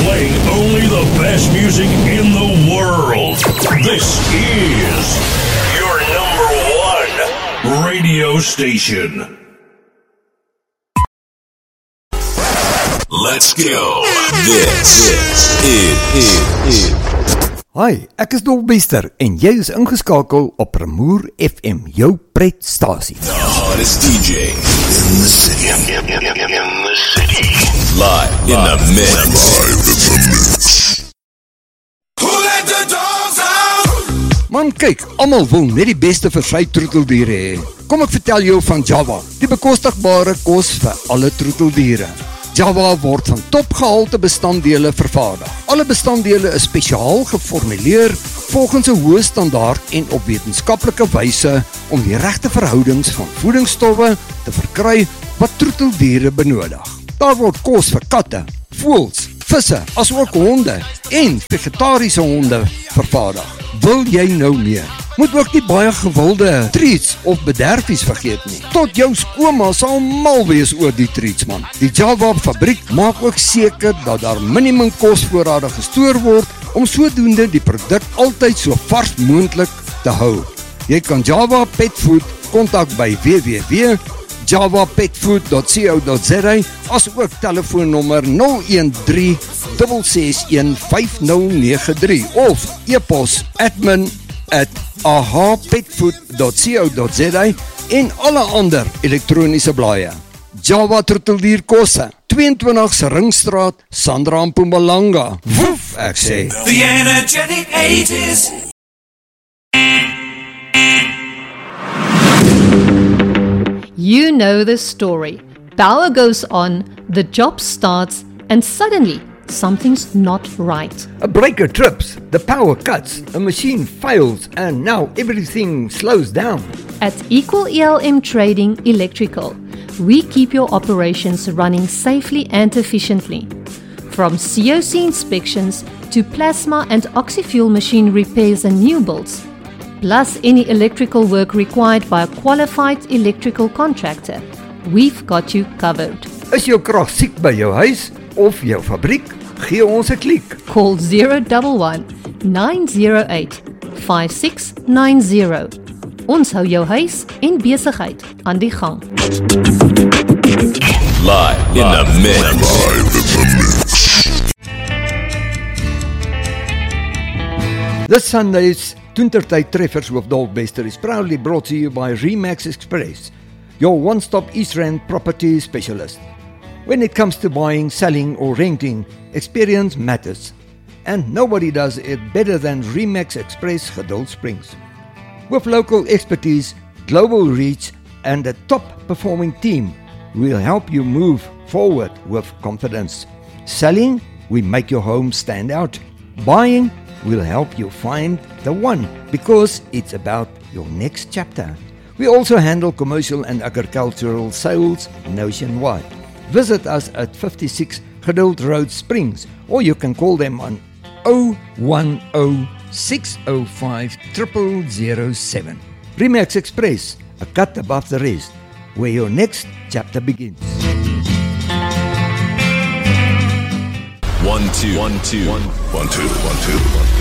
Playing only the best music in the world. This is your number one radio station. Let's go. This is. Hi, ek is Dolbester en jy is ingeskakel op Remoer FM, jou pretstasie. The hottest DJ in the city. In the city. Live in the mix. Who let the dogs out? Man, kyk, almal wil net die beste vir sy troeteldiere hê. Kom ek vertel jou van Java, die bekostigbare kos vir alle troeteldiere. Java word van topgehalte bestanddele vervaardig. Alle bestanddele is spesiaal geformuleer volgens 'n hoë standaard en op wetenskaplike wyse om die regte verhoudings van voedingsstowwe te verkry wat troeteldiere benodig. Daar word kos vir katte, voëls, visse, asook honde en vegetariese honde vervaardig. Wil jy nou meer? Moet ook nie baie gewilde treats of bederfies vergeet nie. Tot jou skoonma sal mal wees oor die treats, man. Die Java fabriek maak ook seker dat daar minimum kosvoorrade gestoor word om sodoende die produk altyd so vars moontlik te hou. Jy kan Java Pet Food kontak by www.javapetfood.co.za as ook telefoonnommer 013 661 5093 of e-pos admin@ahapetfood.co.za en alle ander elektroniese blaaie. Java troeteldierkosse, 22 Ringstraat, Sandra en Mpumalanga. Woef, ek sê. The energetic 80s. You know the story. Power goes on, the job starts, and suddenly something's not right. A breaker trips, the power cuts, a machine fails, and now everything slows down. At Equal ELM Trading Electrical, we keep your operations running safely and efficiently. From COC inspections to plasma and oxy-fuel machine repairs and new builds, plus any electrical work required by a qualified electrical contractor, we've got you covered. Is jou krag siek by jou huis of jou fabriek? Gee ons 'n klik. Call 011 908 5690. Ons hou jou huis en besigheid aan die gang. Live in the mix. This Sunday's Toentertyd Treffers with Dolbester is proudly brought to you by Remax Express, your one-stop East Rand property specialist. When it comes to buying, selling or renting, experience matters. And nobody does it better than Remax Express Geduld Springs. With local expertise, global reach and a top-performing team, we'll help you move forward with confidence. Selling, we make your home stand out. Buying, we'll help you find the one because it's about your next chapter. We also handle commercial and agricultural sales nationwide. Visit us at 56 Geduld Road Springs, or you can call them on 010 605 0007. Remax Express, a cut above the rest, where your next chapter begins. 1 2 1 2 1 2 1 2 1 2